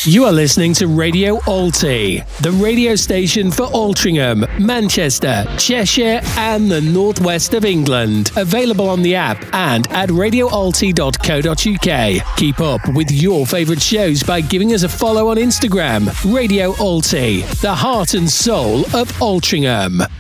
You are listening to Radio Alty, the radio station for Altrincham, Manchester, Cheshire and the northwest of England. Available on the app and at radioalty.co.uk. Keep up with your favourite shows by giving us a follow on Instagram. Radio Alty, the heart and soul of Altrincham.